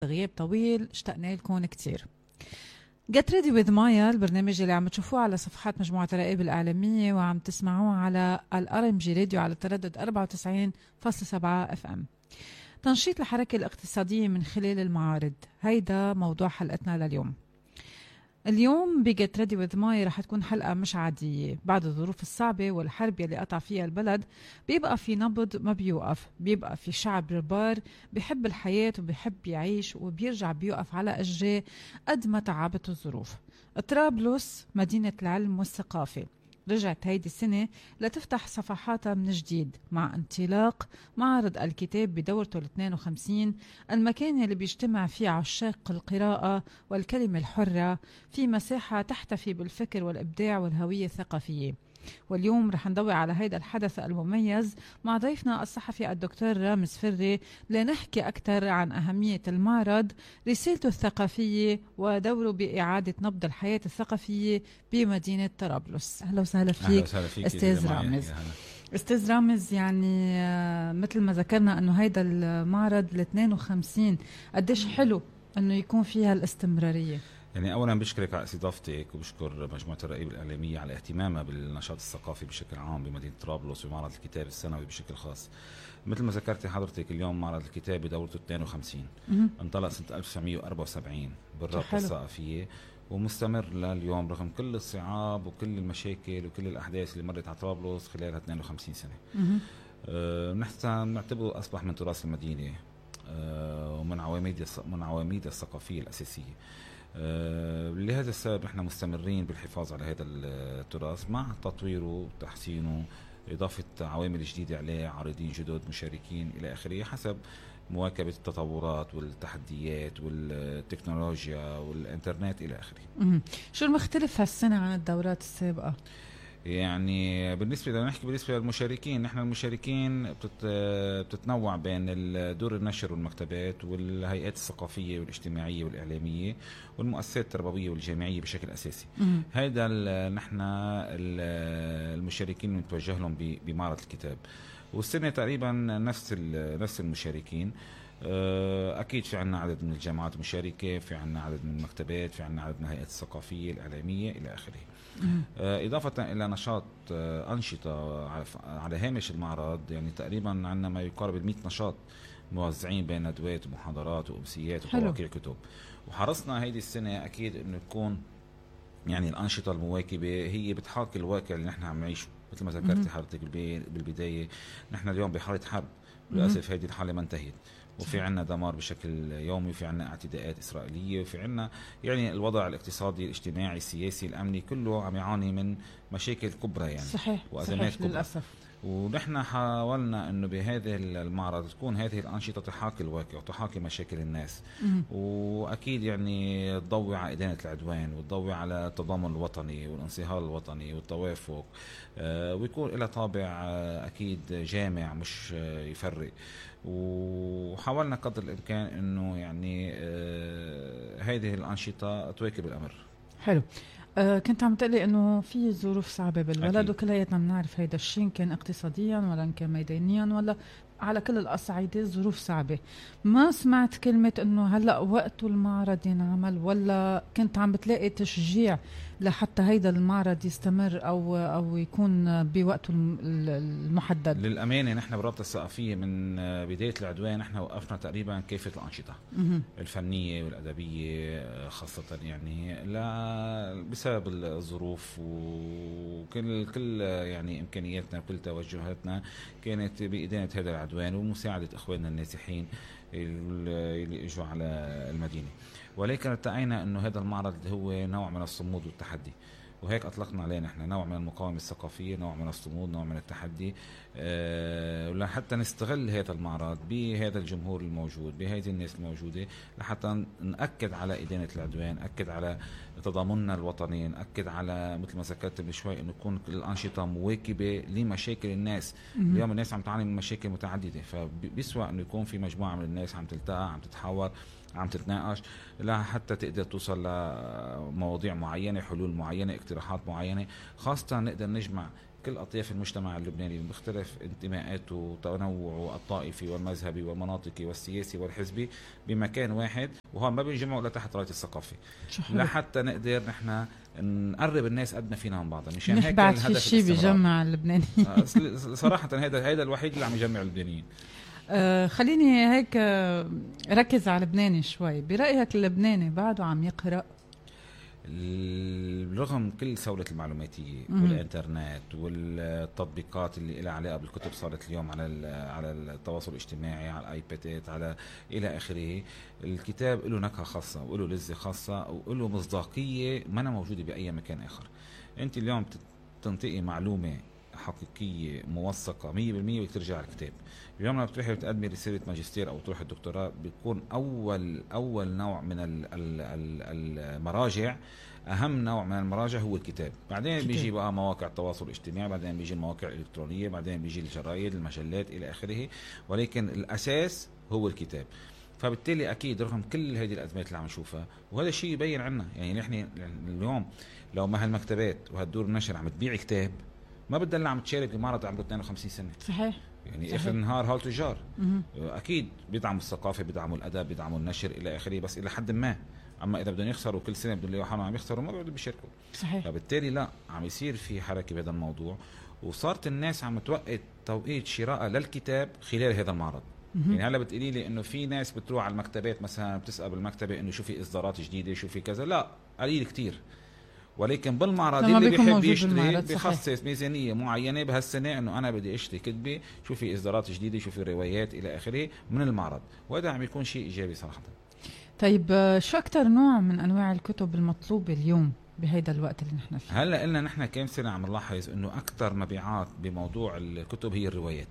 غياب طويل اشتقنا لكم كتير. Get Ready with Maya البرنامج اللي عم تشوفوه على صفحات مجموعة رائب الإعلامية وعم تسمعوه على الRMG راديو على التردد 94.7 FM. تنشيط الحركة الاقتصادية من خلال المعارض، هيدا موضوع حلقتنا لليوم. اليوم بجت ريدي وذ ماي رح تكون حلقة مش عادية. بعد الظروف الصعبة والحرب يلي قطع فيها البلد بيبقى في نبض ما بيوقف، بيبقى في شعب ربار بيحب الحياة وبيحب يعيش وبيرجع بيوقف على أجريه قد ما تعبت الظروف. طرابلس مدينة العلم والثقافة رجعت هيدي السنة لتفتح صفحاتها من جديد مع انطلاق معرض الكتاب بدورته 52، المكان اللي بيجتمع فيه عشاق القراءة والكلمة الحرة في مساحة تحتفي بالفكر والإبداع والهوية الثقافية. واليوم رح نضوي على هيدا الحدث المميز مع ضيفنا الصحفي الدكتور رامز فري لنحكي أكثر عن أهمية المعرض، رسالته الثقافية ودوره بإعادة نبض الحياة الثقافية بمدينة طرابلس. أهلا وسهلا فيك أستاذ رامز. أستاذ رامز، يعني مثل ما ذكرنا أنه هيدا المعرض 52 قديش حلو أنه يكون فيها الاستمرارية. يعني أولا بشكرك على استضافتك وبشكر مجموعة الرائب الإعلامية على اهتمامها بالنشاط الثقافي بشكل عام بمدينة طرابلس ومعرض الكتاب السنوي بشكل خاص. مثل ما ذكرتي حضرتك، اليوم معرض الكتاب بدورته 52 انطلق سنة 1974 بالرابطة الثقافية ومستمر لليوم رغم كل الصعاب وكل المشاكل وكل الأحداث اللي مرت على طرابلس خلال 52 سنة. نحن نعتبره أصبح من تراث المدينة ومن عواميد الثقافية الأساسية. لهذا السبب احنا مستمرين بالحفاظ على هذا التراث مع تطويره وتحسينه، إضافة عوامل جديدة عليه، عارضين جدد، مشاركين إلى آخره، حسب مواكبة التطورات والتحديات والتكنولوجيا والإنترنت إلى آخره. شو المختلف هالسنة عن الدورات السابقة؟ يعني بالنسبة للمشاركين، نحن المشاركين بتتنوع بين دور النشر والمكتبات والهيئات الثقافية والاجتماعية والإعلامية والمؤسسات التربوية والجامعية بشكل أساسي. هذا نحن المشاركين نتوجه لهم بمعرض الكتاب، والسنة تقريبا نفس المشاركين. أكيد في عنا عدد من الجامعات المشاركة، في عنا عدد من المكتبات، في عنا عدد من الهيئات الثقافية الإعلامية إلى آخره. إضافة إلى نشاط أنشطة على هامش المعرض، يعني تقريبا عنا ما يقارب 100 نشاط موزعين بين ندوات ومحاضرات وأمسيات ومواقع كتب. وحرصنا هيدي السنة أكيد إنه تكون يعني الأنشطة المواكبة هي بتحاكي الواقع اللي نحن عم نعيشه. مثل ما ذكرت حضرتك بالبداية، نحن اليوم بحالة حرب، للأسف هيدي الحالة ما انتهت، وفي عنا دمار بشكل يومي، وفي عنا اعتداءات إسرائيلية، وفي عنا يعني الوضع الاقتصادي الاجتماعي السياسي الأمني كله عم يعاني من مشاكل كبرى يعني. صحيح. وأزمات كبرى للأسف. ونحن حاولنا انه بهذه المعرض تكون هذه الانشطه تحاكي الواقع وتحاكي مشاكل الناس، واكيد يعني تضوي على ادانه العدوان وتضوي على التضامن الوطني والانصهار الوطني والتوافق، ويكون لها طابع اكيد جامع مش يفرق. وحاولنا قدر الامكان انه يعني هذه الانشطه تواكب الامر. حلو. كنت عم تقلي انه في ظروف صعبه بالبلد وكلياتنا بنعرف هيدا الشيء، كان اقتصاديا ولا كان ميدانيا ولا على كل الأصعدة ظروف صعبة. ما سمعت كلمة انه هلأ وقت المعرض ينعمل، ولا كنت عم بتلاقي تشجيع لحتى هيدا المعرض يستمر او يكون بوقته المحدد؟ للأمانة نحن برابطة الثقافية من بداية العدوان نحن وقفنا تقريبا كافة الأنشطة الفنية والأدبية خاصة، يعني بسبب الظروف وكل يعني إمكانياتنا وكل توجهاتنا كانت بإدانة هذا العدوان ومساعدة إخواننا النازحين اللي اجوا على المدينة. ولكن ارتأينا انه هذا المعرض هو نوع من الصمود والتحدي، وهيك اطلقنا عليه نحن نوع من المقاومة الثقافية، نوع من الصمود، نوع من التحدي، لحتى نستغل هذا المعرض بهذا الجمهور الموجود، بهذه الناس الموجودة، لحتى نأكد على إدانة العدوان، نأكد على تضامننا الوطني، نأكد على مثل ما ذكرت من شوي انه تكون الأنشطة مواكبة لمشاكل الناس. اليوم الناس عم تعاني من مشاكل متعددة، فبيسوى انه يكون في مجموعة من الناس عم تلتقى، عم تتحاور، عم تتناقش حتى تقدر توصل لمواضيع معينة، حلول معينة، اقتراحات معينة، خاصة نقدر نجمع كل أطياف المجتمع اللبناني بمختلف انتماءاته وتنوعه الطائفي والمذهبي والمناطقي والسياسي والحزبي بمكان واحد، وهون ما بينجمعوا إلا تحت راية الثقافة، لحتى نقدر نحن نقرب الناس قد ما فينا من بعضها. مشان هيك بعد في شيء بيجمع اللبناني. صراحة هيدا الوحيد اللي عم يجمع اللبنانيين. خليني هيك ركز على لبناني شوي. برأيك اللبناني بعده عم يقرأ؟ رغم كل سهولة المعلوماتية والإنترنت والتطبيقات اللي لها علاقة بالكتب صارت اليوم على التواصل الاجتماعي، على الآيبادات، على إلى آخره، الكتاب له نكهة خاصة وله لذة خاصة وله مصداقية ما موجودة بأي مكان آخر. أنت اليوم تنطقي معلومة حقيقية موثقة 100% وترجع على الكتاب. اليوم لما بتروحي بتقدمي رسالة ماجستير أو تروحي الدكتوراه بيكون أول نوع من المراجع، أهم نوع من المراجع هو الكتاب. بعدين بيجي بقى مواقع التواصل الاجتماعي، بعدين بيجي المواقع الإلكترونية، بعدين بيجي الجرايد، المجلات إلى آخره، ولكن الأساس هو الكتاب. فبالتالي أكيد رغم كل هذه الأزمات اللي عم نشوفها، وهذا الشيء يبين عنا يعني نحن اليوم لو ما هالمكتبات وهالدور النشر عم تبيع كتاب ما بتدل عم تشارك بمعرض عمره 52 سنة. صحيح. يعني صحيح. اخر النهار هول تجار اكيد بيدعموا الثقافه، بيدعموا الادب، بيدعموا النشر الى اخره، بس الى حد ما. اما اذا بدهم يخسروا كل سنه بدهم يروحوا عم يخسروا ما بيقدروا بيشاركوا. صحيح. فبالتالي لا عم يصير في حركه بهذا الموضوع، وصارت الناس عم توقيت شراء للكتاب خلال هذا المعرض. يعني هلا بتقولي لي انه في ناس بتروح على المكتبات مثلا بتسال بالمكتبه انه شو في اصدارات جديده، شو في كذا، لا قليل كتير. ولكن بالمعرض اللي بيحب يشتري بيخصص ميزانية معينة بهالسنة انه انا بدي اشتري كتبة، شو في اصدارات جديدة، شو في روايات الى اخره من المعرض، وهذا عم يكون شيء ايجابي صراحة. طيب شو اكثر نوع من انواع الكتب المطلوبة اليوم بهيدا الوقت اللي نحن فيه؟ هلا قلنا نحن كم سنة عم نلاحظ انه اكثر مبيعات بموضوع الكتب هي الروايات.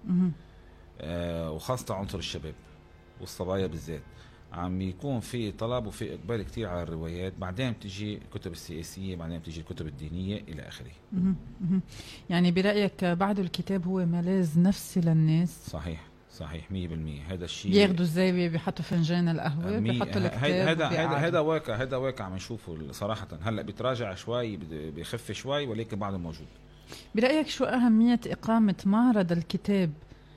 وخاصة عنصر الشباب والصبايا بالذات عم يكون في طلب وفي إقبال كتير على الروايات، بعدين بتجي الكتب السياسية، بعدين بتجي الكتب الدينية إلى آخره. يعني برأيك بعد الكتاب هو ملاذ نفسي للناس؟ صحيح 100%. هذا الشيء بياخدوا الزاوية، بيحطوا فنجان القهوة، بيحطوا الكتاب. هذا واقع عم نشوفه صراحة. هلا بيتراجع شوي، بيخف شوي، ولكن بعده موجود. برأيك شو أهمية إقامة معرض الكتاب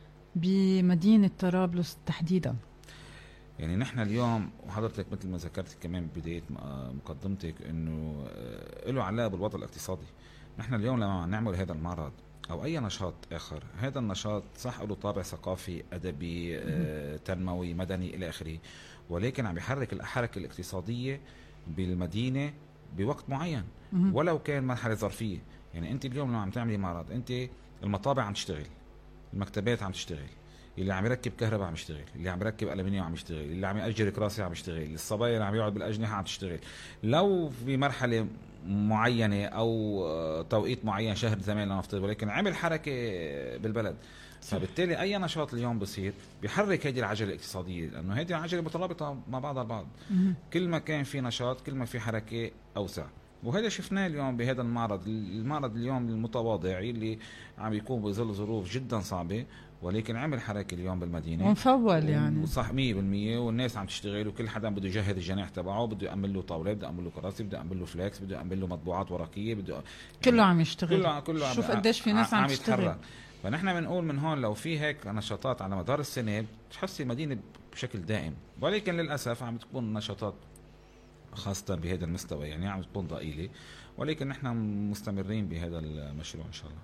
بمدينة طرابلس تحديدا؟ يعني نحن اليوم وحضرتك مثل ما ذكرت كمان بداية مقدمتك انه له علاقة بالوضع الاقتصادي. نحن اليوم لما نعمل هذا المعرض او اي نشاط اخر، هذا النشاط صح له طابع ثقافي ادبي تنموي مدني الى اخره، ولكن عم يحرك الحركة الاقتصادية بالمدينة بوقت معين ولو كان مرحلة ظرفية. يعني انت اليوم لما عم تعملي معرض، انت المطابع عم تشتغل، المكتبات عم تشتغل، اللي عم يركب كهرباء عم يشتغل، اللي عم يركب ألمنيوم عم يشتغل، اللي عم يأجر كراسي عم يشتغل، الصبايا اللي عم يقعد بالأجنحة عم تشتغل. لو في مرحلة معينة أو توقيت معين شهر زمان لنفترض، ولكن عمل حركة بالبلد. فبالتالي أي نشاط اليوم بصير بيحرك هذه العجلة الاقتصادية، لأنه هذه العجلة مترابطة مع بعضها البعض. كل ما كان في نشاط كل ما في حركة أوسع، وهذا شفناه اليوم بهذا المعرض اليوم المتواضع اللي عم يكون بظل ظروف جدا صعبة، ولكن عمل حركة اليوم بالمدينة ومفول يعني صح 100%. والناس عم تشتغل وكل حدا بده يجهز الجناح تبعه، بده يعمل له طاولة، بده يعمل له كراسي، بده يعمل له فلاكس، بده يعمل له مطبوعات ورقية، بده كله عم يشتغل. كله شوف قديش في ناس عم تشتغل. فنحن بنقول من هون لو في هيك نشاطات على مدار السنة بتحسي المدينة بشكل دائم، ولكن للأسف عم تكون نشاطات خاصة بهذا المستوى يعني عم تكون ضئيلة، ولكن نحن مستمرين بهذا المشروع إن شاء الله.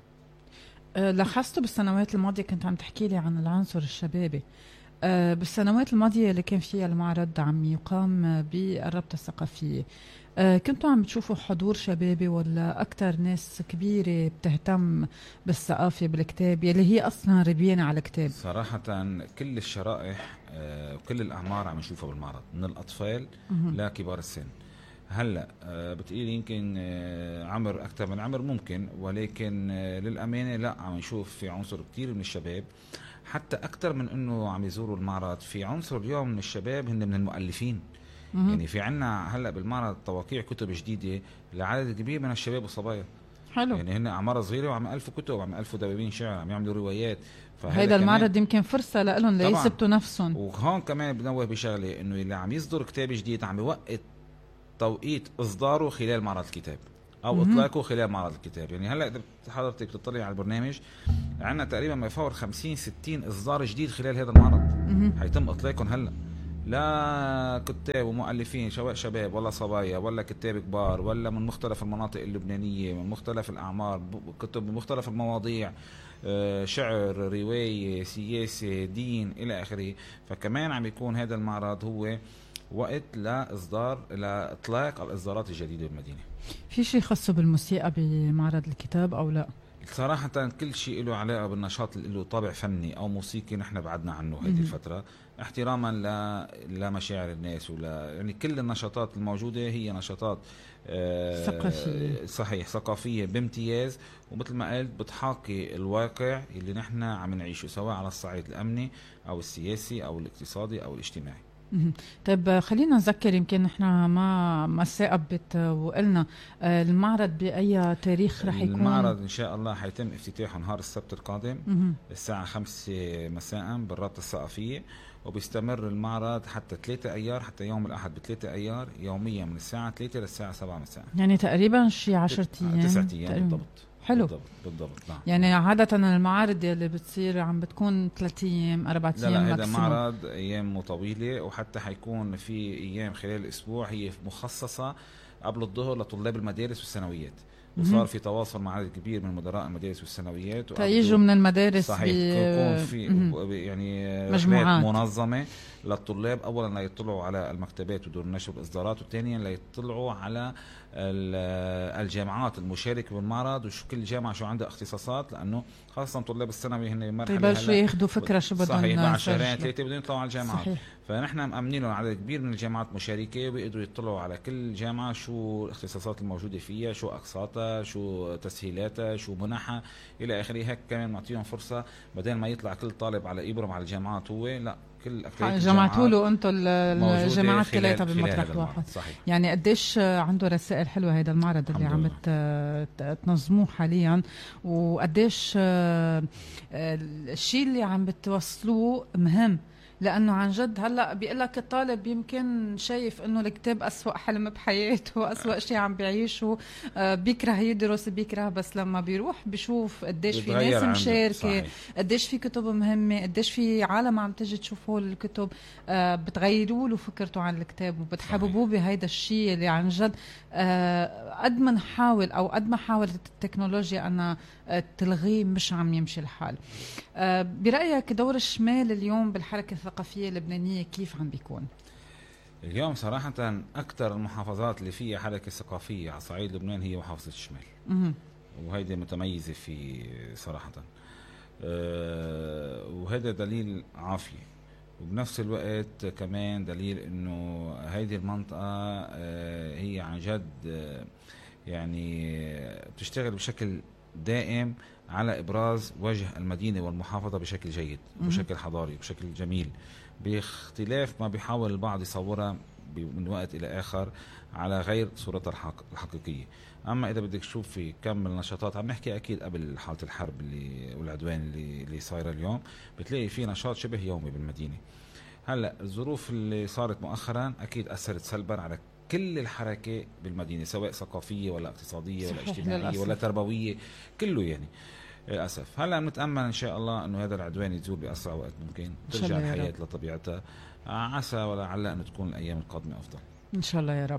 لاحظته بالسنوات الماضية، كنت عم تحكي لي عن العنصر الشبابي. بالسنوات الماضية اللي كان فيها المعرض عم يقام بالرابطة الثقافية، كنتوا عم تشوفوا حضور شبابي ولا أكتر ناس كبيرة بتهتم بالثقافة بالكتاب يلي هي أصلا ربيانة على الكتاب؟ صراحة كل الشرائح وكل الأعمار عم نشوفها بالمعرض، من الأطفال لكبار السن. هلا بتقولي يمكن عمر اكثر من عمر ممكن، ولكن للامانه لا، عم نشوف في عنصر كثير من الشباب، حتى اكثر من انه عم يزوروا المعرض، في عنصر اليوم من الشباب هن من المؤلفين. يعني في عنا هلا بالمعرض توقيع كتب جديده لعدد كبير من الشباب والصبايا. حلو. يعني هن اعمار صغيره وعم الفوا كتب، عم الفوا دواوين شعر، عم يعملوا روايات. هيدا المعرض يمكن فرصه لهم ليثبتوا نفسهم. وهون كمان بنوه بشغله، انه اللي عم يصدر كتاب جديد عم يوقت توقيت اصداره خلال معرض الكتاب. او اطلاقه خلال معرض الكتاب. يعني هلا اذا حضرتك بتطلع على البرنامج، عندنا تقريبا ما يفوق 50-60 اصدار جديد خلال هذا المعرض حيتم اطلاقهم هلا، لا كتاب ومؤلفين سواء شباب ولا صبايا ولا كتاب كبار ولا من مختلف المناطق اللبنانية، من مختلف الأعمار، كتب بمختلف المواضيع، شعر، رواية، سياسة، دين إلى آخره. فكمان عم يكون هذا المعرض هو وقت لإطلاق الإصدارات الجديدة بالمدينة. في شيء خاصه بالموسيقى بمعرض الكتاب أو لا؟ صراحة كل شيء له علاقة بالنشاط اللي له طابع فني أو موسيقي نحن بعدنا عنه هذه الفترة، احتراما لمشاعر الناس يعني كل النشاطات الموجودة هي نشاطات ثقافية. صحيح، ثقافية بامتياز، ومثل ما قلت بتحاكي الواقع اللي نحن عم نعيشه سواء على الصعيد الأمني أو السياسي أو الاقتصادي أو الاجتماعي. طيب خلينا نذكر، يمكن نحن ما ثاقبت وقلنا المعرض بأي تاريخ رح يكون؟ المعرض إن شاء الله حيتم افتتاحه نهار السبت القادم الساعة 5 مساء بالرابطة الثقافية، وبيستمر المعرض حتى 3 أيار، حتى يوم الأحد ب3 أيار يوميا من الساعة 3 للساعة 7 مساء. يعني تقريبا شي 10 أيام 9 أيام بالضبط. حلو. بالضبط نعم. يعني عادة المعارض اللي بتصير عم بتكون 3 أيام 4 أيام لا ماكسيموم. هذا معرض أيام طويلة، وحتى حيكون في أيام خلال الأسبوع هي مخصصة قبل الظهر لطلاب المدارس والثانويات، وصار في تواصل مع عدد كبير من مدراء المدارس والثانويات يجوا من المدارس. صحيح، يكون في يعني مجموعات منظمة للطلاب، أولا ليطلعوا على المكتبات ودور النشر والإصدارات، وثانيا ليطلعوا على الجامعات المشاركة بالمعرض، وشو كل جامعة شو عندها اختصاصات، لأنه خاصة طلاب الثانوي هن مرحلة ببلشوا ياخذوا فكرة شو بدهم. صحيح، بعد 2-3 بدهم يطلعوا على الجامعات. صحيح. فنحن مأمنين لهم عدد كبير من الجامعات مشاركة، وبيقدروا يطلعوا على كل جامعة شو الاختصاصات الموجودة فيها، شو أقساطها، شو تسهيلاتها، شو منحها إلى آخره. هيك كمان نعطيهم فرصة بدل ما يطلع كل طالب على إبرم على الجامعات، هو لا، كل جمعتوا له انتم الجامعات كلها بمطرح واحد. صحيح. يعني قديش عنده رسائل حلوه هذا المعرض اللي عم تنظموه حاليا، وقديش الشيء اللي عم بتوصلوه مهم، لأنه عن جد هلأ بيقول لك الطالب يمكن شايف إنه الكتاب أسوأ حلم بحياته، أسوأ شيء عم بيعيشه، بيكره يدرس، بيكره، بس لما بيروح بيشوف قديش في ناس مشاركة، قديش في كتب مهمة، قديش في عالم عم تجي تشوفه الكتب، بتغيروا له فكرته عن الكتاب وبتحببوه بهيدا الشيء اللي عن جد قد ما نحاول أو قد ما حاولت التكنولوجيا أن تلغيه مش عم يمشي الحال. برأيك دور الشمال اليوم بالحركة الثقافية اللبنانية كيف عم بيكون؟ اليوم صراحة أكثر المحافظات اللي فيها حركة ثقافية على صعيد لبنان هي محافظة الشمال، وهيدي متميزة في صراحة، وهذا دليل عافية، وبنفس الوقت كمان دليل إنه هيدي المنطقة هي عن جد يعني بتشتغل بشكل دائم على إبراز وجه المدينة والمحافظة بشكل جيد، بشكل حضاري، بشكل جميل، باختلاف ما بيحاول البعض يصورها من وقت إلى آخر على غير صورتها الحقيقية. أما إذا بدك تشوف في كم من النشاطات، عم نحكي أكيد قبل حالة الحرب والعدوان اللي صايرة اليوم، بتلاقي في نشاط شبه يومي بالمدينة. هلأ الظروف اللي صارت مؤخرا أكيد أثرت سلبا على كل الحركة بالمدينة، سواء ثقافية ولا اقتصادية ولا اجتماعية ولا تربوية، كله يعني للأسف. هلا نتأمل إن شاء الله إنه هذا العدوان يزول بأسرع وقت ممكن، ترجع الحياة لطبيعتها، عسى ولعل أن تكون الأيام القادمة أفضل إن شاء الله يا رب.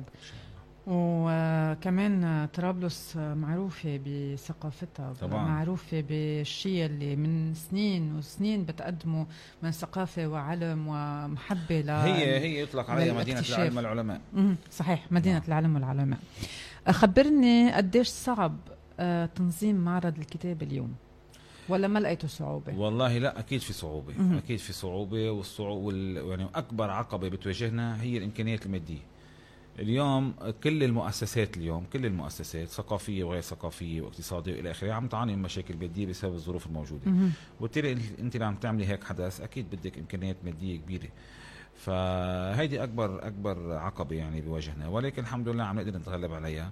وكمان طرابلس معروفة بثقافتها طبعا، معروفة بالشيء اللي من سنين وسنين بتقدمه من ثقافة وعلم ومحبة هي يطلق عليها مدينة العلم والعلماء. صحيح، مدينة العلم والعلماء. خبرني قديش صعب تنظيم معرض الكتاب اليوم، ولا ما لقيته صعوبة؟ والله لا، أكيد في صعوبة، أكيد في صعوبة، يعني أكبر عقبة بتواجهنا هي الإمكانيات المادية. اليوم كل المؤسسات ثقافية وغير ثقافية واقتصادية وإلى آخره عم تعاني من مشاكل مادية بسبب الظروف الموجودة، وبالتالي أنت اللي عم تعملي هيك حدث أكيد بدك إمكانيات مادية كبيرة. فهيدي اكبر عقبه يعني بواجهنا، ولكن الحمد لله عم نقدر نتغلب عليها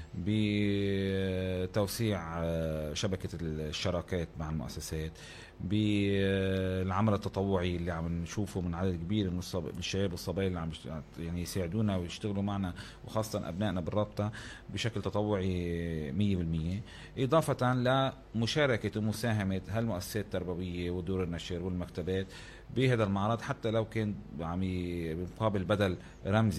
بتوسيع شبكه الشراكات مع المؤسسات، بالعمل التطوعي اللي عم نشوفه من عدد كبير من الشباب والصبايا اللي عم يعني يساعدونا ويشتغلوا معنا، وخاصة أبنائنا بالرابطة بشكل تطوعي 100%، إضافة لمشاركة ومساهمة هالمؤسسات التربوية ودور النشر والمكتبات بهذا المعرض، حتى لو كان عم بمقابل بدل رمزي